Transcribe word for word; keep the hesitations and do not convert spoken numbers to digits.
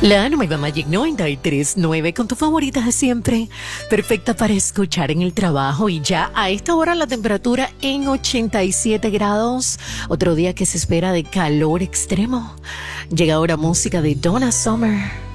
La nueva Magic noventa y tres punto nueve con tu favorita de siempre, perfecta para escuchar en el trabajo y ya a esta hora la temperatura en ochenta y siete grados, otro día que se espera de calor extremo. Llega ahora música de Donna Summer.